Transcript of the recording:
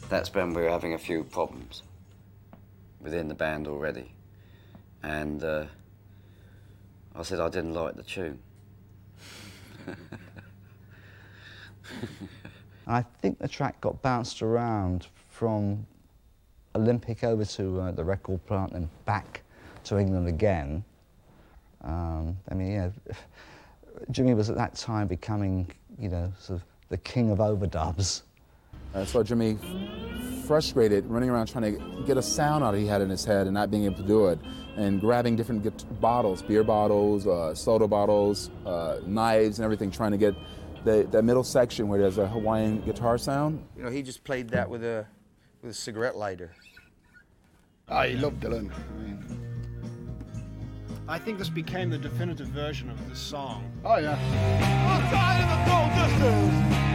that's when we were having a few problems within the band already. And I said I didn't like the tune. I think the track got bounced around from Olympic over to the record plant and back to England again. I mean, you know, Jimmy was at that time becoming, you know, sort of the king of overdubs. I saw Jimmy frustrated, running around trying to get a sound out he had in his head and not being able to do it, and grabbing different bottles, beer bottles, soda bottles, knives and everything, trying to get that middle section where there's a Hawaiian guitar sound. You know, he just played that with a cigarette lighter. Oh, he loved Dylan. I think this became the definitive version of this song. Oh, yeah. Outside in the cold distance,